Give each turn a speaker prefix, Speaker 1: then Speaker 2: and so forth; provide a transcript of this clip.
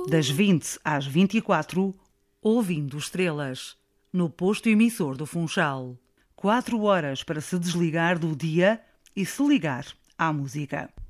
Speaker 1: Das 20 às 24, Ouvindo Estrelas, no posto emissor do Funchal. 4 horas para se desligar do dia e se ligar à música.